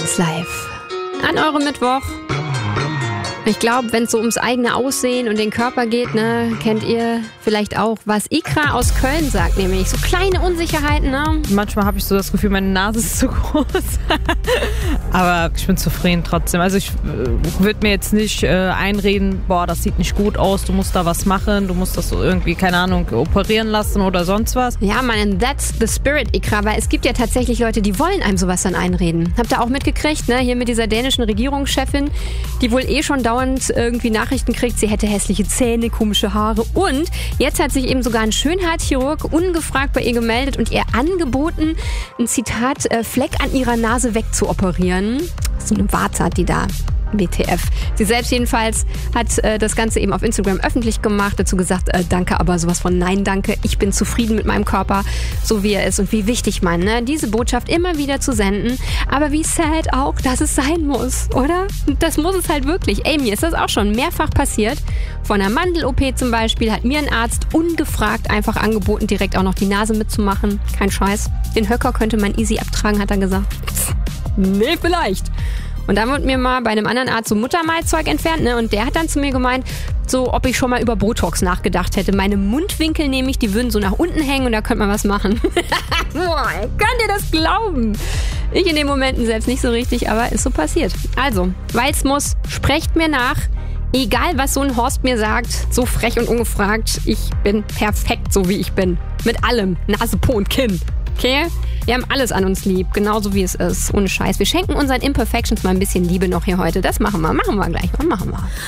ist live. An eurem Mittwoch. Ich glaube, wenn es so ums eigene Aussehen und den Körper geht, ne, kennt ihr vielleicht auch, was Ikra aus Köln sagt, nämlich so kleine Unsicherheiten, ne? Manchmal habe ich so das Gefühl, meine Nase ist zu groß. Aber ich bin zufrieden trotzdem. Also ich würde mir jetzt nicht einreden, boah, das sieht nicht gut aus, du musst da was machen, du musst das irgendwie, keine Ahnung, operieren lassen oder sonst was. Ja, man, that's the spirit, Ikra, weil es gibt ja tatsächlich Leute, die wollen einem sowas dann einreden. Habt ihr auch mitgekriegt, ne? Hier mit dieser dänischen Regierungschefin, die wohl schon dauernd irgendwie Nachrichten kriegt, sie hätte hässliche Zähne, komische Haare und jetzt hat sich eben sogar ein Schönheitschirurg ungefragt bei ihr gemeldet und ihr angeboten, ein Zitat, Fleck an ihrer Nase wegzuoperieren. So eine Warze hat die da. WTF. Sie selbst jedenfalls hat das Ganze eben auf Instagram öffentlich gemacht, dazu gesagt, danke, aber sowas von nein, danke, ich bin zufrieden mit meinem Körper, so wie er ist und wie wichtig man, ne, diese Botschaft immer wieder zu senden, aber wie sad auch, dass es sein muss, oder? Das muss es halt wirklich. Ey, mir ist das auch schon mehrfach passiert. Von einer Mandel-OP zum Beispiel hat mir ein Arzt ungefragt einfach angeboten, direkt auch noch die Nase mitzumachen. Kein Scheiß. Den Höcker könnte man easy abtragen, hat er gesagt. Nee, vielleicht. Und dann wurde mir mal bei einem anderen Arzt so Muttermalzeug entfernt, ne? Und der hat dann zu mir gemeint, so ob ich schon mal über Botox nachgedacht hätte. Meine Mundwinkel nämlich, die würden so nach unten hängen und da könnte man was machen. Boah, könnt ihr das glauben? Ich in den Momenten selbst nicht so richtig, aber ist so passiert. Also, weil's muss, sprecht mir nach. Egal, was so ein Horst mir sagt, so frech und ungefragt, ich bin perfekt, so wie ich bin. Mit allem, Nase, Po und Kinn. Okay? Wir haben alles an uns lieb, genauso wie es ist. Ohne Scheiß. Wir schenken unseren Imperfections mal ein bisschen Liebe noch hier heute. Das machen wir gleich. Machen wir.